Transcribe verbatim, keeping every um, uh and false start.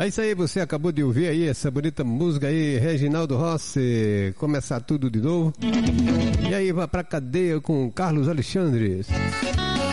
É isso aí, você acabou de ouvir aí essa bonita música aí, Reginaldo Rossi, Começar Tudo de Novo. E aí vai pra cadeia com Carlos Alexandre.